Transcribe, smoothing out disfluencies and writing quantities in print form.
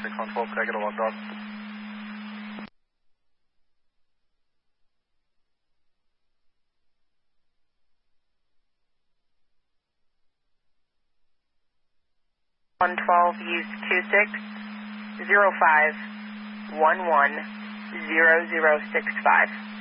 612, could I get a log dog? Use 2605110065.